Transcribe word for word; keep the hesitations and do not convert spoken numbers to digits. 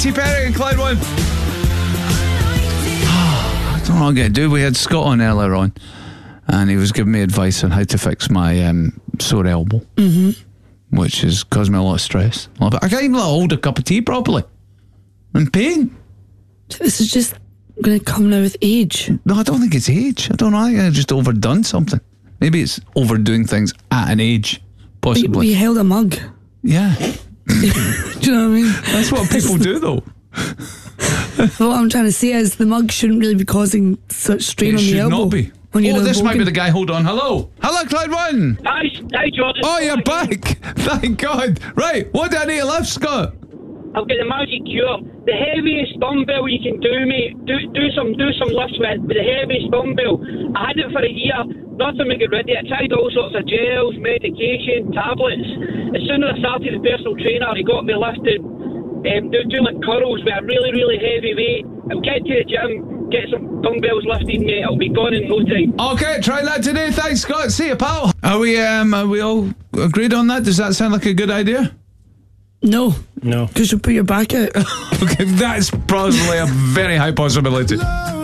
T. Perry and Clyde One. I don't know what I'm going to do. We had Scott on earlier on, and he was giving me advice on how to fix my um, sore elbow, mm-hmm. which has caused me a lot of stress. I can't even hold a cup of tea properly. I'm in pain. This is just going to come now with age. No, I don't think it's age. I don't know. I think I've just overdone something. Maybe it's overdoing things at an age, possibly. We held a mug. Yeah. Do you know what I mean? That's what people do, though. What I'm trying to say is the mug shouldn't really be causing such strain It on the should elbow. not be. When you're Oh, this bogan. might be the guy. Hold on. Hello. Hello, Clyde One. Hi, hi, Jordan. Oh, you're back. Thank God. Right. What do I need to lift, Scott? I've got the magic cure. The heaviest dumbbell you can do, mate. Do do some do some lifts with, with the heaviest dumbbell. I had it for a year. Nothing to get rid of it. I tried all sorts of gels, medication, tablets. As soon as I started the personal trainer, he got me lifting, um, do, doing like curls with a really, really heavy weight. I'm getting to the gym, get some dumbbells lifted, mate. I'll be gone in no time. Okay, try that today. Thanks, Scott. See you, pal. Are we um are we all agreed on that? Does that sound like a good idea? No. No. Because you'll put your back out. Okay, that's probably a very high possibility.